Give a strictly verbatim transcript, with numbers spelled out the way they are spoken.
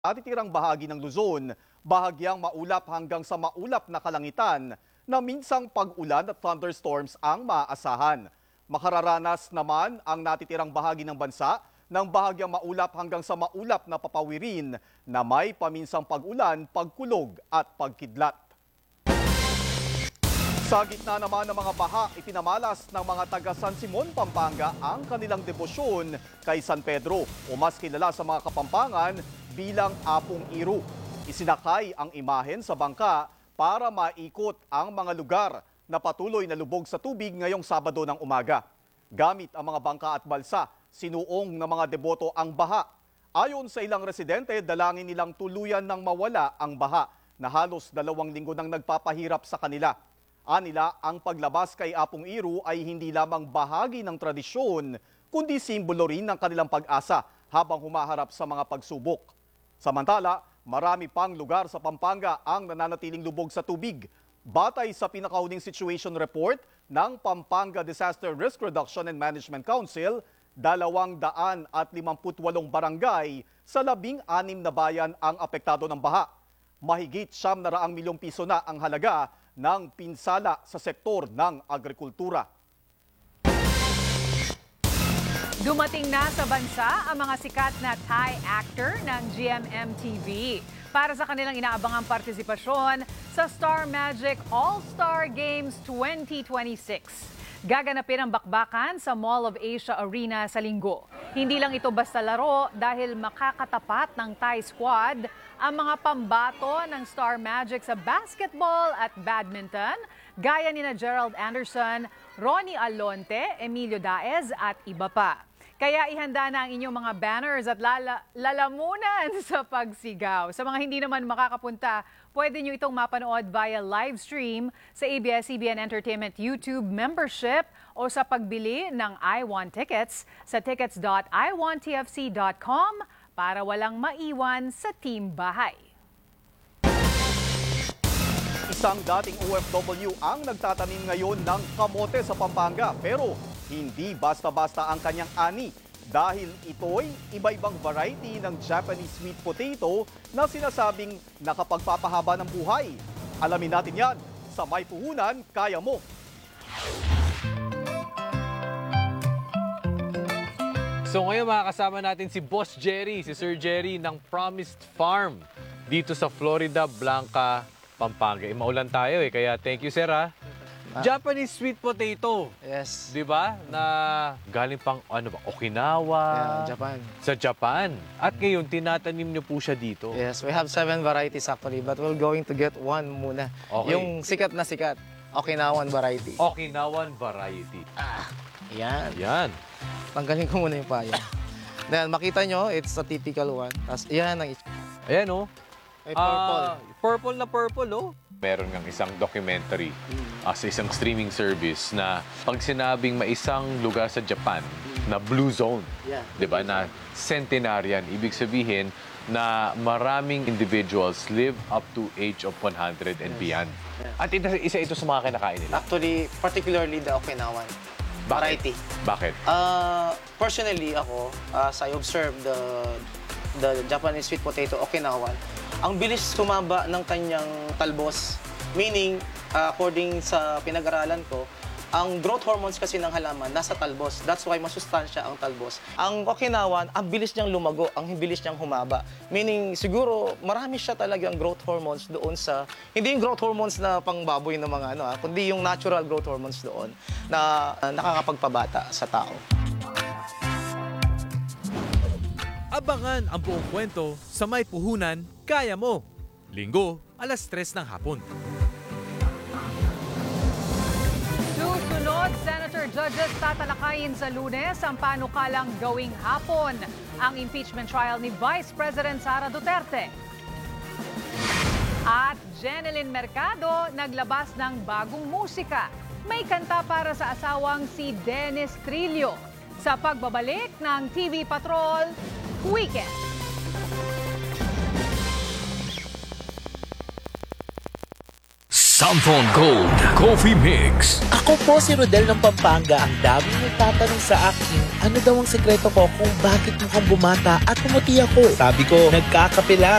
natitirang bahagi ng Luzon, bahagyang maulap hanggang sa maulap na kalangitan na minsang pag-ulan at thunderstorms ang maaasahan. Makararanas naman ang natitirang bahagi ng bansa ng bahagyang maulap hanggang sa maulap na papawirin na may paminsang pag-ulan, pagkulog at pagkidlat. Sa gitna naman ng mga baha, ipinamalas ng mga taga San Simon, Pampanga ang kanilang debosyon kay San Pedro o mas kilala sa mga Kapampangan bilang Apong Iru. Isinakay ang imahen sa bangka para maikot ang mga lugar na patuloy na lubog sa tubig ngayong Sabado ng umaga. Gamit ang mga bangka at balsa, sinuong ng mga deboto ang baha. Ayon sa ilang residente, dalangin nilang tuluyan ng mawala ang baha na halos dalawang linggo nang nagpapahirap sa kanila. Anila, ang paglabas kay Apong Iru ay hindi lamang bahagi ng tradisyon, kundi simbolo rin ng kanilang pag-asa habang humaharap sa mga pagsubok. Samantala, marami pang lugar sa Pampanga ang nananatiling lubog sa tubig. Batay sa pinakauning situation report ng Pampanga Disaster Risk Reduction and Management Council, dalawang daan at limamput walong barangay sa labing anim na bayan ang apektado ng baha. Mahigit siyam na raang milyong piso na ang halaga ng pinsala sa sektor ng agrikultura. Dumating na sa bansa ang mga sikat na Thai actor ng G M M T V para sa kanilang inaabangang partisipasyon sa Star Magic All-Star Games twenty twenty-six. Gaganapin ang bakbakan sa Mall of Asia Arena sa Linggo. Hindi lang ito basta laro dahil makakatapat ng Thai squad ang mga pambato ng Star Magic sa basketball at badminton, gaya ni na Gerald Anderson, Ronnie Alonte, Emilio Daez at iba pa. Kaya ihanda na ang inyong mga banners at lala, lalamunan sa pagsigaw. Sa mga hindi naman makakapunta, pwede nyo itong mapanood via live stream sa A B S C B N Entertainment YouTube membership o sa pagbili ng I Want Tickets sa tickets dot i want t f c dot com para walang maiwan sa team bahay. Isang dating O F W ang nagtatanim ngayon ng kamote sa Pampanga, pero hindi basta-basta ang kanyang ani dahil ito'y iba-ibang variety ng Japanese sweet potato na sinasabing nakapagpapahaba ng buhay. Alamin natin yan sa May Puhunan, Kaya Mo! So ngayon makakasama natin si Boss Jerry, si Sir Jerry ng Promised Farm dito sa Florida Blanca, Pampanga. E, maulan tayo eh, kaya thank you sir ha. Ah. Japanese sweet potato. Yes. Di ba? Na galing pang ano ba, Okinawa. Yeah, Japan. Sa Japan. At ngayon, tinatanim niyo po siya dito. Yes, we have seven varieties actually, but we're going to get one muna. Okay. Yung sikat na sikat, Okinawan variety. Okinawan variety. Ah, yan. Yan. Tanggalin ko muna yung paya. Then, makita nyo, it's a typical one. Tapos, yan ang Ayan oh. may purple. Ah, purple na purple oh. Meron ng isang documentary uh, sa isang streaming service na pag sinabing may isang lugar sa Japan na blue zone, Yeah. di ba, na centenarian, ibig sabihin na maraming individuals live up to age of one hundred and beyond. At ito, isa ito sa mga kinakain nila. Actually, particularly the Okinawan variety. Bakit? Uh, personally, ako, as I observe the the Japanese sweet potato Okinawan, ang bilis sumaba ng kanyang talbos. Meaning, uh, according sa pinag-aralan ko, ang growth hormones kasi ng halaman nasa talbos. That's why masustansya ang talbos. Ang Okinawan, ang bilis niyang lumago, ang bilis niyang humaba. Meaning, siguro, marami siya talagang growth hormones doon sa, hindi yung growth hormones na pangbaboy ng mga ano, ha, kundi yung natural growth hormones doon na uh, nakakapagpabata sa tao. Abangan ang buong kwento sa May Puhunan, Kaya Mo! Linggo, alas tres ng hapon. Susunod, Senator Judges tatalakayin sa Lunes ang panukalang gawing hapon ang impeachment trial ni Vice President Sara Duterte. At Jeneline Mercado naglabas ng bagong musika. May kanta para sa asawang si Dennis Trillo sa pagbabalik ng T V Patrol Weekend. Samphon Gold Coffee Mix. Ako po si Rodel ng Pampanga. Ang daming nagtatanong sa akin ano daw ang sekreto ko kung bakit mukhang bumata at pumuti ako. Sabi ko, nagkakape lang.